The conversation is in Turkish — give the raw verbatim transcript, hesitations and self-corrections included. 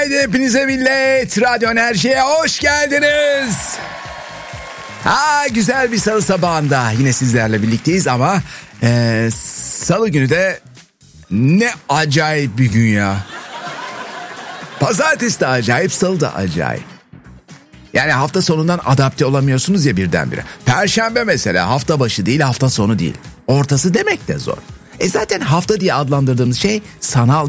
Hepinize millet, Radyo Enerji'ye hoş geldiniz. Ha, güzel bir salı sabahında yine sizlerle birlikteyiz ama e, salı günü de ne acayip bir gün ya. Pazartesi de acayip, salı da acayip. Yani hafta sonundan adapte olamıyorsunuz ya birdenbire. Perşembe mesela hafta başı değil, hafta sonu değil. Ortası demek de zor. E zaten hafta diye adlandırdığımız şey sanal